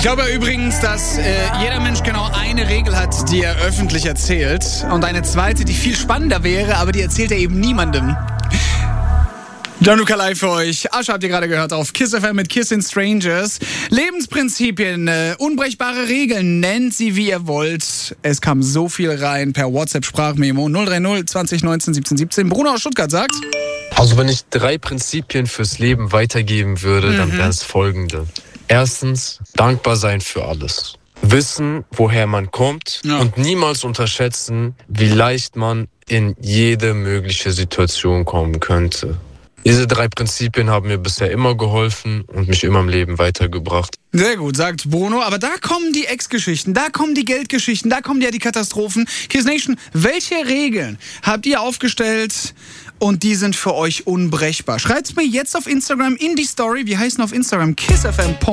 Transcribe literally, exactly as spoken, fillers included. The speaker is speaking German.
glaube übrigens, dass äh, jeder Mensch genau eine Regel hat, die er öffentlich erzählt. Und eine zweite, die viel spannender wäre, aber die erzählt er eben niemandem. Gianluca live für euch. Asche habt ihr gerade gehört auf Kiss F M mit Kissing Strangers. Lebensprinzipien, äh, unbrechbare Regeln, nennt sie wie ihr wollt. Es kam so viel rein per WhatsApp-Sprachmemo null drei null zwanzig neunzehn siebzehn siebzehn. Bruno aus Stuttgart sagt: Also wenn ich drei Prinzipien fürs Leben weitergeben würde, mhm. dann wären es folgende. Erstens, dankbar sein für alles. Wissen, woher man kommt ja. und niemals unterschätzen, wie leicht man in jede mögliche Situation kommen könnte. Diese drei Prinzipien haben mir bisher immer geholfen und mich immer im Leben weitergebracht. Sehr gut, sagt Bruno. Aber da kommen die Ex-Geschichten, da kommen die Geldgeschichten, da kommen ja die Katastrophen. Kiss Nation, welche Regeln habt ihr aufgestellt und die sind für euch unbrechbar? Schreibt's mir jetzt auf Instagram in die Story. Wir heißen auf Instagram kiss f m.